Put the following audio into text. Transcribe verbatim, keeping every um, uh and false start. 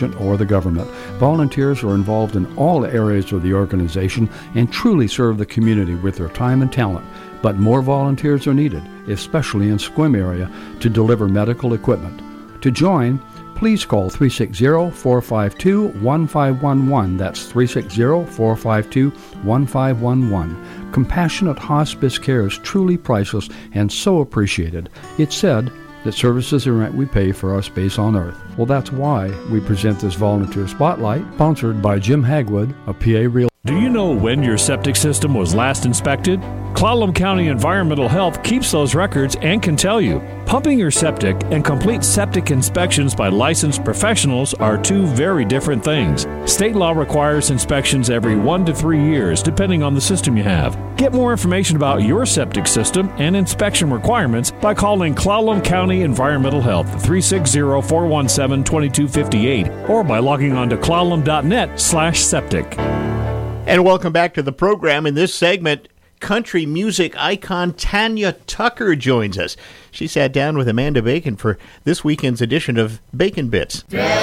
or the government. Volunteers are involved in all areas of the organization and truly serve the community with their time and talent. But more volunteers are needed, especially in Sequim area, to deliver medical equipment. To join, please call three six zero, four five two, one five one one. That's three six zero, four five two, one five one one. Compassionate hospice care is truly priceless and so appreciated. It's said that services and rent we pay for our space on Earth. Well, that's why we present this volunteer spotlight, sponsored by Jim Hagwood of P A Real. Do you know when your septic system was last inspected? Clallam County Environmental Health keeps those records and can tell you. Pumping your septic and complete septic inspections by licensed professionals are two very different things. State law requires inspections every one to three years, depending on the system you have. Get more information about your septic system and inspection requirements by calling Clallam County Environmental Health at three six zero, four one seven, two two five eight or by logging on to clallam dot net slash septic. And welcome back to the program. In this segment, country music icon Tanya Tucker joins us. She sat down with Amanda Bacon for this weekend's edition of Bacon Bits.